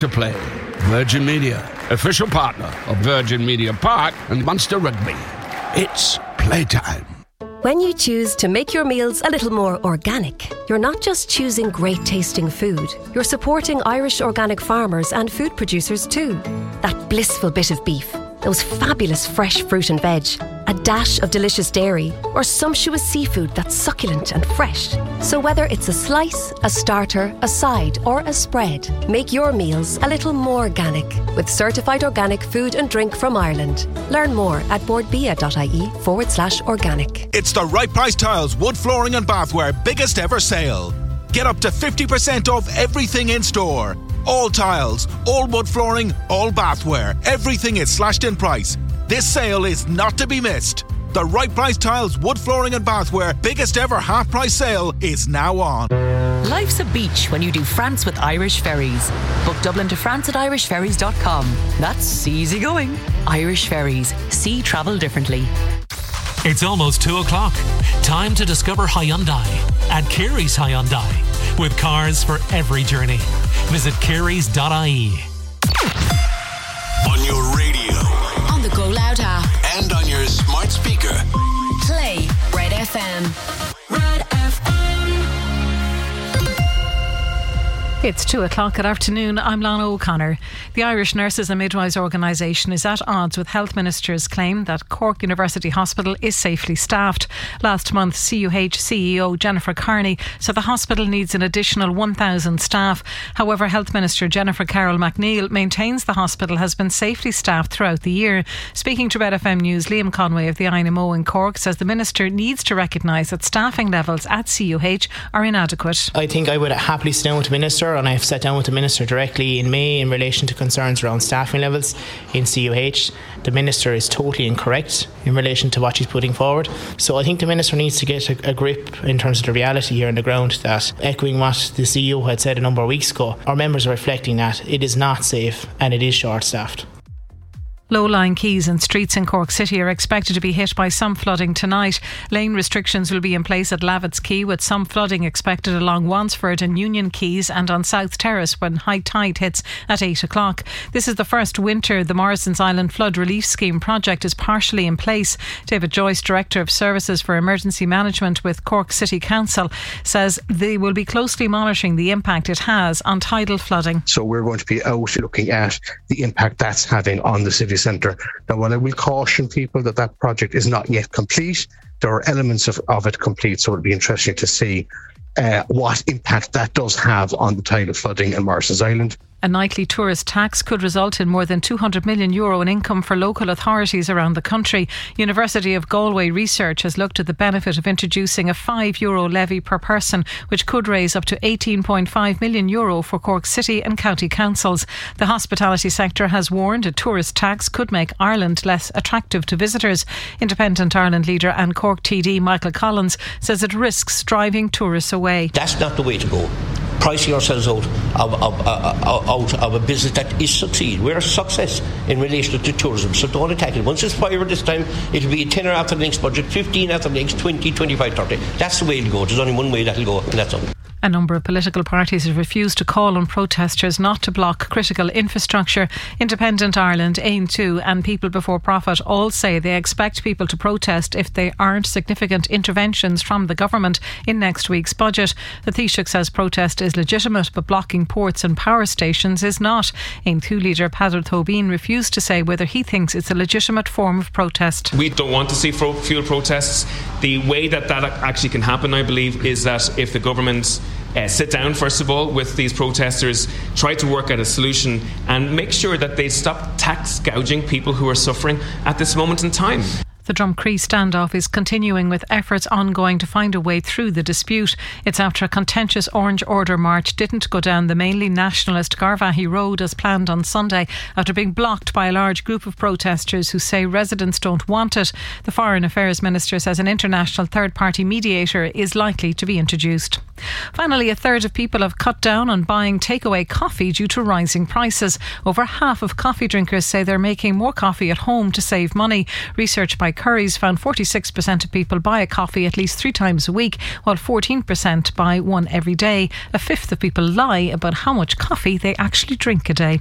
To play. Virgin Media, official partner of Virgin Media Park and Munster Rugby. It's playtime. When you choose to make your meals a little more organic, you're not just choosing great tasting food, you're supporting Irish organic farmers and food producers too. That blissful bit of beef, those fabulous fresh fruit and veg, a dash of delicious dairy, or sumptuous seafood that's succulent and fresh. So whether it's a slice, a starter, a side, or a spread, make your meals a little more organic with certified organic food and drink from Ireland. Learn more at boardbia.ie/organic. It's the Right Price Tiles Wood Flooring and Bathware biggest ever sale. Get up to 50% off everything in store. All tiles, all wood flooring, all bathware. Everything is slashed in price. This sale is not to be missed. The Right Price Tiles Wood Flooring and Bathware biggest ever half price sale is now on. Life's a beach when you do France with Irish Ferries. Book Dublin to France at irishferries.com. That's easy going. Irish Ferries. See travel differently. It's almost 2 o'clock. Time to discover Hyundai at Kerry's Hyundai. With cars for every journey. Visit kerrys.ie. On your radio. On the Go Loud app. And on your smart speaker. Play Red FM. Red FM. It's 2 o'clock at afternoon. I'm Lana O'Connor. The Irish Nurses and Midwives Organisation is at odds with Health Minister's claim that Cork University Hospital is safely staffed. Last month, CUH CEO Jennifer Carney said the hospital needs an additional 1,000 staff. However, Health Minister Jennifer Carroll MacNeill maintains the hospital has been safely staffed throughout the year. Speaking to Red FM News, Liam Conway of the INMO in Cork says the Minister needs to recognise that staffing levels at CUH are inadequate. I think I would happily sit down with the Minister, and I've sat down with the Minister directly in May in relation to concerns around staffing levels in CUH. The Minister is totally incorrect in relation to what she's putting forward. So I think the Minister needs to get a grip in terms of the reality here on the ground, that echoing what the CEO had said a number of weeks ago, our members are reflecting that it is not safe and it is short-staffed. Low-lying quays and streets in Cork City are expected to be hit by some flooding tonight. Lane restrictions will be in place at Lavitt's Quay, with some flooding expected along Wansford and Union Quays and on South Terrace when high tide hits at 8 o'clock. This is the first winter the Morrison's Island Flood Relief Scheme project is partially in place. David Joyce, Director of Services for Emergency Management with Cork City Council, says they will be closely monitoring the impact it has on tidal flooding. So we're going to be out looking at the impact that's having on the city centre. Now, while I will caution people that project is not yet complete, there are elements of it complete, so it'll be interesting to see what impact that does have on the tidal flooding in Morrison's Island. A nightly tourist tax could result in more than €200 million in income for local authorities around the country. University of Galway research has looked at the benefit of introducing a €5 levy per person, which could raise up to €18.5 million for Cork City and county councils. The hospitality sector has warned a tourist tax could make Ireland less attractive to visitors. Independent Ireland leader and Cork TD Michael Collins says it risks driving tourists away. That's not the way to go. Pricing ourselves out of a business that is succeed. We're a success in relation to tourism, so don't attack it. Once it's 5 this time, it'll be a 10 after the next budget, 15 after the next, 20, 25, 30. That's the way it'll go. There's only one way that'll go, and that's all. A number of political parties have refused to call on protesters not to block critical infrastructure. Independent Ireland, Aim 2 and People Before Profit all say they expect people to protest if there aren't significant interventions from the government in next week's budget. The Taoiseach says protest is legitimate, but blocking ports and power stations is not. Aim 2 leader Peadar Tóibín refused to say whether he thinks it's a legitimate form of protest. We don't want to see fuel protests. The way that actually can happen, I believe, is that if the government sit down first of all with these protesters, try to work out a solution and make sure that they stop tax gouging people who are suffering at this moment in time. The Drumcree standoff is continuing, with efforts ongoing to find a way through the dispute. It's after a contentious Orange Order march didn't go down the mainly nationalist Garvaghey Road as planned on Sunday, after being blocked by a large group of protesters who say residents don't want it. The Foreign Affairs Minister says an international third-party mediator is likely to be introduced. Finally, a third of people have cut down on buying takeaway coffee due to rising prices. Over half of coffee drinkers say they're making more coffee at home to save money. Research by Currys found 46% of people buy a coffee at least 3 times a week, while 14% buy one every day. A fifth of people lie about how much coffee they actually drink a day.